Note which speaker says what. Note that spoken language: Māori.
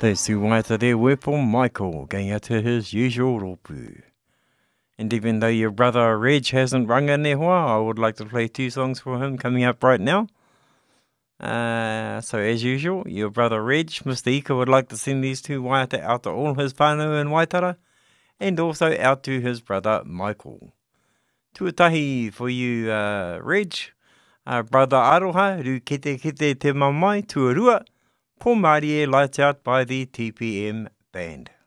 Speaker 1: Those two waiata there were for Michael, going out to his usual ropu. And even though your brother Reg hasn't rung in there, I would like to play two songs for him coming up right now. So as usual, your brother Reg, Mr. Ika, would like to send these two waiata out to all his whānau in Waitara, and also out to his brother Michael. Tuatahi for you, Reg, brother Aroha, ru kete te mamai, tuarua, po Mārie, lights out by the TPM band.